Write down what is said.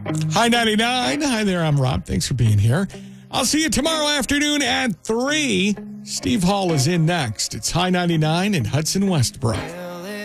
Hi 99. Hi there, I'm Rob. Thanks for being here. I'll see you tomorrow afternoon at 3. Steve Hall is in next. It's High 99 in Hudson Westbrook.